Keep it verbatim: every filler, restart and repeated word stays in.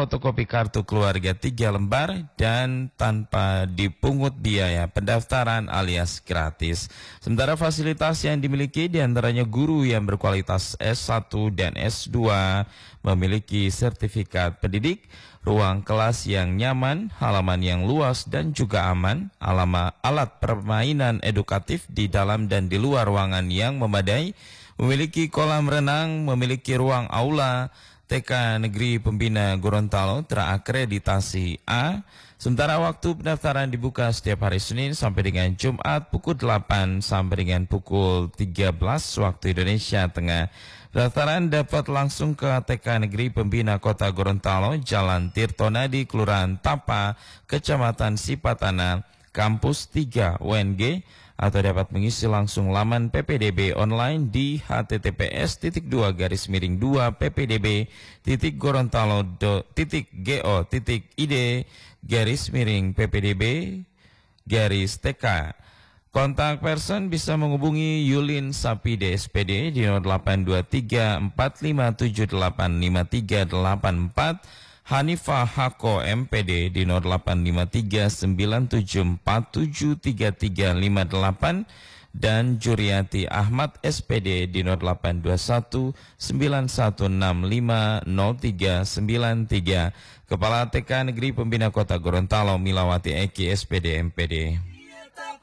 fotokopi kartu keluarga tiga lembar dan tanpa dipungut biaya pendaftaran alias gratis. Sementara fasilitas yang dimiliki diantaranya guru yang berkualitas S satu dan S dua, memiliki sertifikat pendidik, ruang kelas yang nyaman, halaman yang luas dan juga aman, alama, alat permainan edukatif di dalam dan di luar ruangan yang memadai, memiliki kolam renang, memiliki ruang aula. T K Negeri Pembina Gorontalo terakreditasi A. Sementara waktu pendaftaran dibuka setiap hari Senin sampai dengan Jumat pukul delapan sampai dengan pukul tiga belas waktu Indonesia Tengah. Pendaftaran dapat langsung ke T K Negeri Pembina Kota Gorontalo, Jalan Tirtonadi, Kelurahan Tapa, Kecamatan Sipatana, Kampus tiga U N G, atau dapat mengisi langsung laman P P D B online di h t t p s titik dua garis miring dua p p d b titik gorontalo titik go titik i d garis miring p p d b garis t k. Kontak person bisa menghubungi Yulin Sapide S P D di nomor delapan dua tiga empat lima tujuh delapan lima tiga delapan empat, Hanifah Hako M P D di nomor delapan lima tiga sembilan tujuh empat tujuh tiga tiga lima delapan, dan Juriati Ahmad S P D di nomor delapan dua satu sembilan satu enam lima nol tiga sembilan tiga. Kepala T K Negeri Pembina Kota Gorontalo Milawati Eki S P D M P D.